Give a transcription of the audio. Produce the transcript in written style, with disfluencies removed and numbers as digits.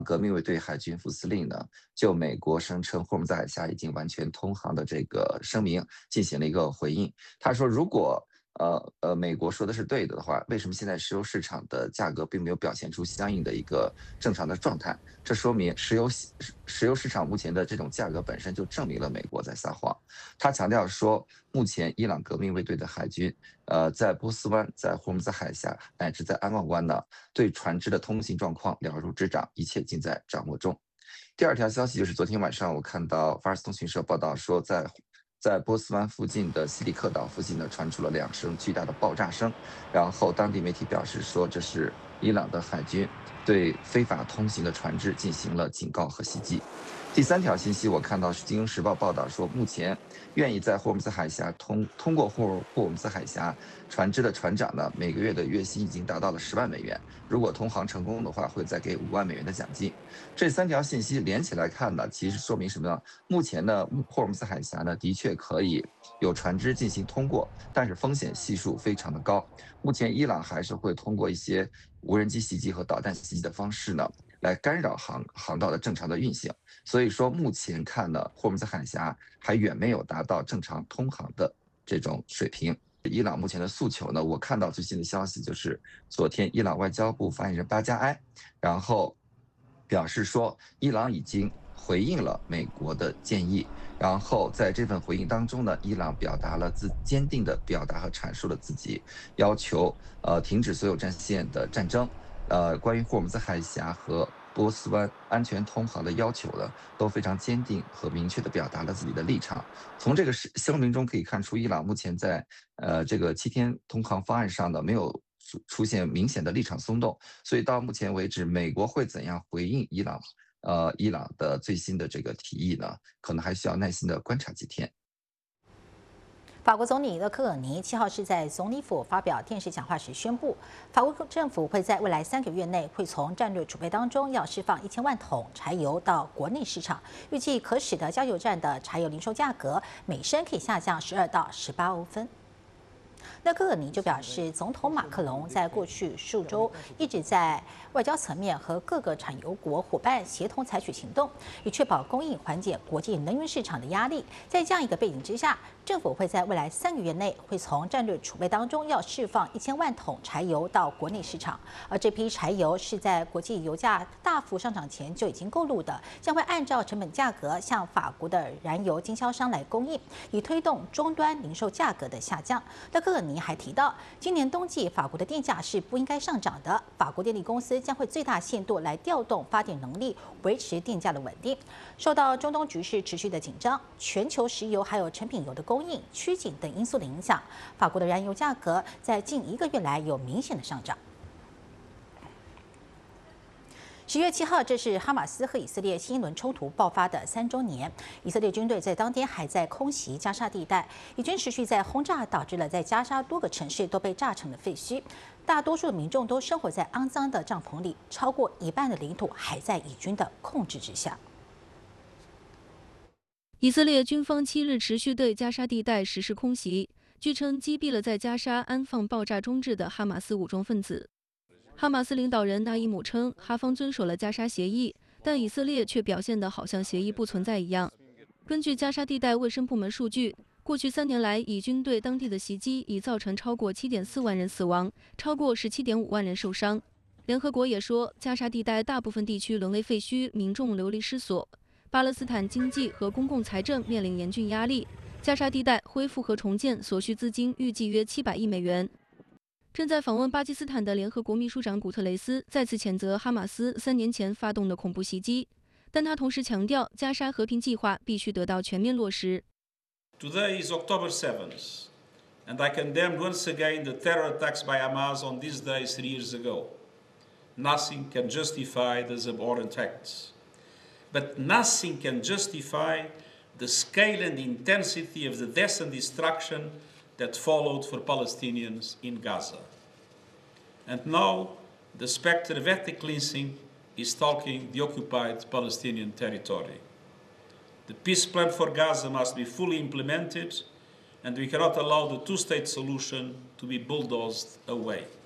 革命卫队海军副司令呢，就美国声称霍姆兹海峡已经完全通航的这个声明进行了一个回应。他说，如果美国说的是对的话，为什么现在石油市场的价格并没有表现出相应的一个正常的状态？这说明石油市场目前的这种价格本身就证明了美国在撒谎。他强调说，目前伊朗革命卫队的海军，在波斯湾、在霍姆兹海峡乃至在安旺湾呢，对船只的通行状况了如指掌，一切尽在掌握中。第二条消息就是昨天晚上我看到法尔斯通讯社报道说，在波斯湾附近的西里克岛附近呢，传出了2声巨大的爆炸声，然后当地媒体表示说，这是伊朗的海军对非法通行的船只进行了警告和袭击。第三条信息，我看到是《金融时报》报道说，目前愿意在霍姆兹海峡通过霍姆兹海峡船只的船长呢，每个月的月薪已经达到了10万美元。如果通航成功的话，会再给5万美元的奖金。这三条信息连起来看呢，其实说明什么呢？目前呢，霍尔木兹海峡呢，的确可以有船只进行通过，但是风险系数非常的高。目前伊朗还是会通过一些无人机袭击和导弹袭击的方式呢，来干扰航道的正常的运行。所以说，目前看呢，霍尔木兹海峡还远没有达到正常通航的这种水平。伊朗目前的诉求呢，我看到最新的消息就是，昨天伊朗外交部发言人巴加埃，然后表示说，伊朗已经回应了美国的建议，然后在这份回应当中呢，伊朗表达了坚定的表达和阐述了自己要求停止所有战线的战争，关于霍尔木兹海峡和波斯湾安全通航的要求呢，都非常坚定和明确地表达了自己的立场。从这个声明中可以看出，伊朗目前在这个7天通航方案上呢，没有出现明显的立场松动，所以到目前为止，美国会怎样回应伊朗的最新的这个提议呢？可能还需要耐心的观察几天。 法国总理勒科尔尼7号是在总理府发表电视讲话时宣布，法国政府会在未来3个月内会从战略储备当中要释放1000万桶柴油到国内市场，预计可使得加油站的柴油零售价格每升可以下降12到18欧分。那科尔尼就表示，总统马克龙在过去数周一直在外交层面和各个产油国伙伴协同采取行动，以确保供应缓解国际能源市场的压力。在这样一个背景之下，政府会在未来3个月内会从战略储备当中要释放1000万桶柴油到国内市场，而这批柴油是在国际油价大幅上涨前就已经购入的，将会按照成本价格向法国的燃油经销商来供应，以推动终端零售价格的下降。勒科尔尼还提到，今年冬季法国的电价是不应该上涨的，法国电力公司将会最大限度来调动发电能力，维持电价的稳定。受到中东局势持续的紧张、全球石油还有成品油的供应趋紧等因素的影响，法国的燃油价格在近1个月来有明显的上涨。10月7号，这是哈马斯和以色列新一轮冲突爆发的3周年。以色列军队在当天还在空袭加沙地带，以军持续在轰炸，导致了在加沙多个城市都被炸成了废墟。大多数的民众都生活在肮脏的帐篷里，超过1半的领土还在以军的控制之下。 以色列军方7日持续对加沙地带实施空袭，据称击毙了在加沙安放爆炸装置的哈马斯武装分子。哈马斯领导人纳伊姆称，哈方遵守了加沙协议，但以色列却表现得好像协议不存在一样。根据加沙地带卫生部门数据，过去3年来，以军对当地的袭击已造成超过7.4万人死亡，超过17.5万人受伤。联合国也说，加沙地带大部分地区沦为废墟，民众流离失所，巴勒斯坦经济和公共财政面临严峻压力。加沙地带恢复和重建所需资金预计约700亿美元。正在访问巴基斯坦的联合国秘书长古特雷斯再次谴责哈马斯3年前发动的恐怖袭击，但他同时强调，加沙和平计划必须得到全面落实。 Today is October 7th, and I condemned once again the terror attacks by Hamas on this day 3 years ago. Nothing can justify those abhorrent acts, but nothing can justify the scale and intensity of the death and destruction that followed for Palestinians in Gaza. And now the specter of ethnic cleansing is stalking the occupied Palestinian territory. The peace plan for Gaza must be fully implemented, and we cannot allow the two-state solution to be bulldozed away.